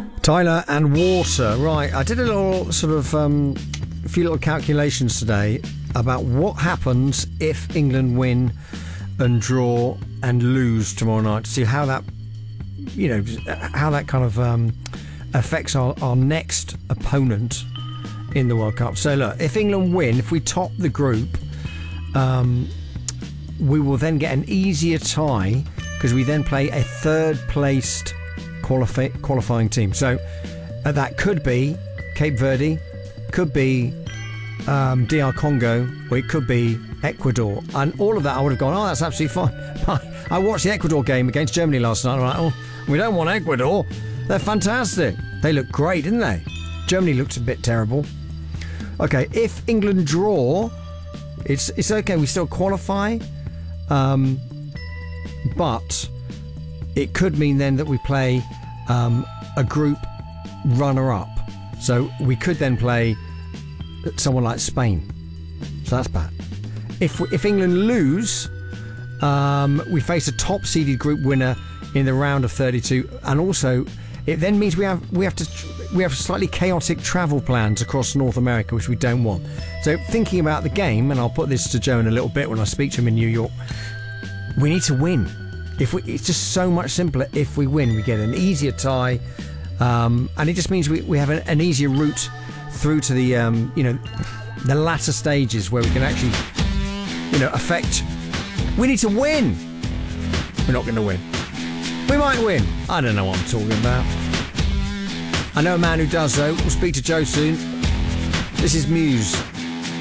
Tyler and water. Right, I did a little sort of few little calculations today about what happens if England win and draw and lose tomorrow night, to see how that, how that kind of affects our next opponent in the World Cup. So look, if England win, if we top the group, we will then get an easier tie because we then play a third-placed qualifying team. So that could be Cape Verde, could be DR Congo, or it could be Ecuador. And all of that I would have gone, that's absolutely fine. I watched the Ecuador game against Germany last night. I'm like, we don't want Ecuador. They're fantastic. They look great, didn't they? Germany looked a bit terrible. Okay, if England draw, it's okay. We still qualify. But it could mean then that we play a group runner-up. So we could then play someone like Spain. So that's bad. If England lose, we face a top-seeded group winner in the round of 32, and also it then means we have slightly chaotic travel plans across North America, which we don't want. So thinking about the game, and I'll put this to Joe in a little bit when I speak to him in New York, we need to win. It's just so much simpler if we win. We get an easier tie, and it just means we have an easier route through to the the latter stages where we can actually affect. We need to win. We're not going to win. We might win. I don't know what I'm talking about. I know a man who does though. We'll speak to Joe soon. This is Muse.